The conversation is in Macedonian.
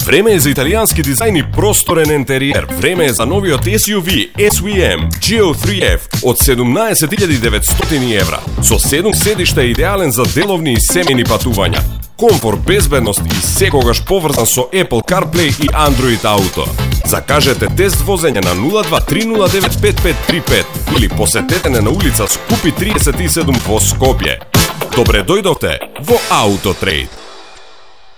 Време е за италијански дизајн и просторен интериер. Време е за новиот SUV SVM GL3F од 17.900 евра. Со 7 седишта идеален за деловни и семејни патувања. Комфорт, безбедност и секогаш поврзан со Apple CarPlay и Android Auto. Закажете тест возење на 02-309-5535 или посетете на улица Скупи 37 во Скопје. Добре дојдовте во Autotrade.